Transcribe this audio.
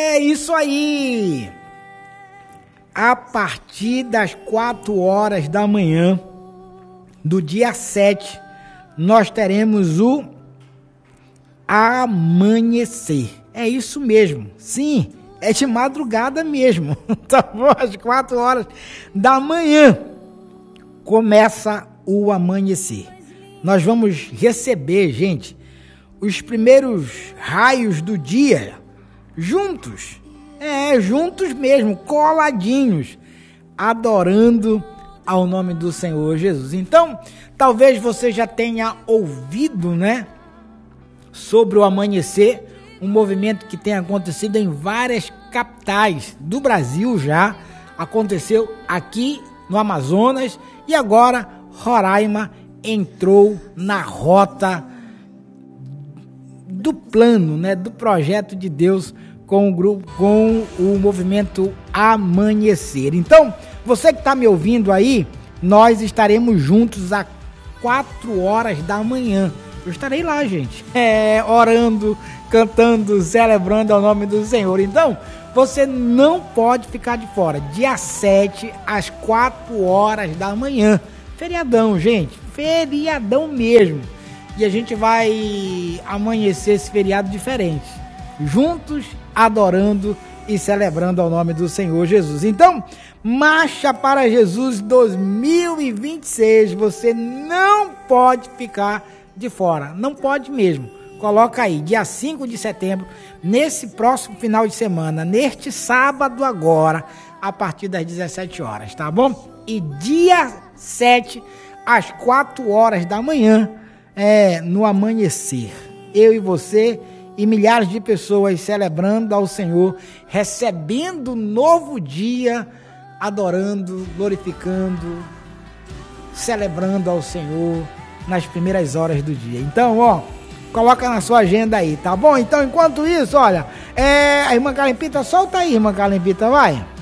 É isso aí! A partir das 4 horas da manhã do dia 7, nós teremos o amanhecer. É isso mesmo, sim, é de madrugada mesmo, tá bom? Às 4 horas da manhã começa o amanhecer. Nós vamos receber, gente, os primeiros raios do dia juntos, juntos mesmo, coladinhos, adorando ao nome do Senhor Jesus. Então, talvez você já tenha ouvido, né, sobre o amanhecer, um movimento que tem acontecido em várias capitais do Brasil já, aconteceu aqui no Amazonas e agora Roraima entrou na rota do plano, né, do projeto de Deus com o movimento Amanhecer. Então, você que está me ouvindo aí, nós estaremos juntos às 4 horas da manhã. Eu estarei lá, gente, orando, cantando, celebrando ao nome do Senhor. Então, você não pode ficar de fora. Dia 7, às 4 horas da manhã. Feriadão, gente, feriadão mesmo. E a gente vai amanhecer esse feriado diferente, juntos, adorando e celebrando ao nome do Senhor Jesus. Então, Marcha para Jesus 2026, você não pode ficar de fora, não pode mesmo. Coloca aí, dia 5 de setembro, nesse próximo final de semana, neste sábado agora, a partir das 17 horas, tá bom? E dia 7, às 4 horas da manhã, no amanhecer, eu e você e milhares de pessoas celebrando ao Senhor, recebendo um novo dia, adorando, glorificando, celebrando ao Senhor nas primeiras horas do dia. Então, coloca na sua agenda aí, tá bom? Então, enquanto isso, olha, a irmã Calempita, solta aí, irmã Calempita, vai.